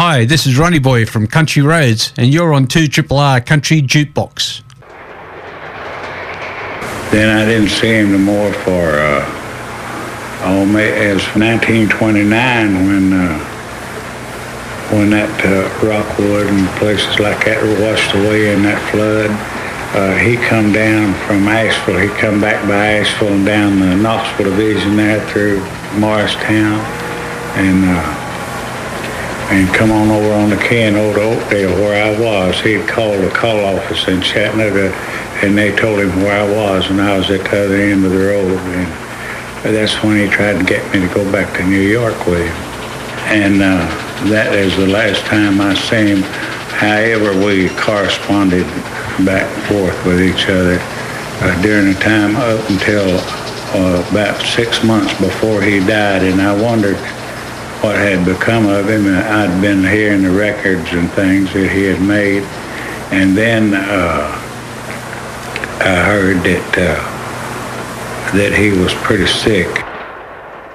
Hi, this is Ronnie Boy from Country Roads, and you're on 2RRR Country Jukebox. Then I didn't see him no more for, it was 1929 when that Rockwood and places like that were washed away in that flood. He come down from Asheville. He come back by Asheville and down the Knoxville Division there through Morristown and come on over on the Ken over to Oakdale where I was. He'd called the call office in Chattanooga and they told him where I was, and I was at the other end of the road. And that's when he tried to get me to go back to New York with him. And that is the last time I seen him. However, we corresponded back and forth with each other during the time up until about 6 months before he died, and I wondered what had become of him. I'd been hearing the records and things that he had made, and then I heard that he was pretty sick.